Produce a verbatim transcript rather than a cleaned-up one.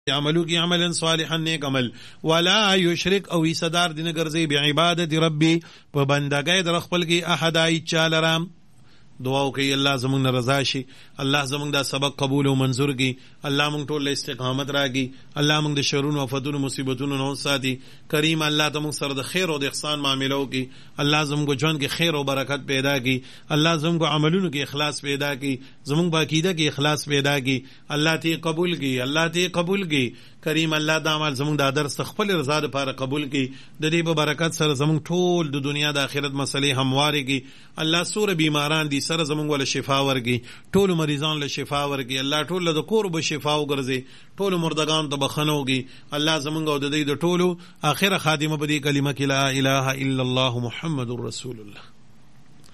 عملو کی عملا صالحا نیک عمل ولا یشرک او حصدار دین ګرځي بعبادت ربي په بندګۍ در خپل کې احد ای چالرام دعا وکي الله زمونږ رضا شي الله زمونږ دا سبق قبول او منظور کی الله مونږ ټول استقامت راکړي الله مونږ د شرونو او فتونو مصیبتونو نه ساتي کریم الله ته مونږ سره د خیر او د احسان معاملو کی الله زمونږ ژوند کې خیر او برکت پیدا کی الله زمونږ عملونو کې اخلاص پیدا کی زمونږ باقیده کې اخلاص پیدا کی الله ته قبول کی الله ته قبول کی کریم الله دا عمل زمونږ د درس خپل رضا لپاره قبول کی د دې په برکت سره زمونږ ټول د دنیا د آخرت مسلې همواري کی الله سور بیماران دي سره زمونږ ول شفا ورکي ټول مریضان له شفا ورکي الله ټول له قرب شفا وګرځي ټول مردگان ته بخنوږي الله زمونږ او د دې د ټولو اخره خادمه په دې کلمه کې لا اله الا الله محمد رسول الله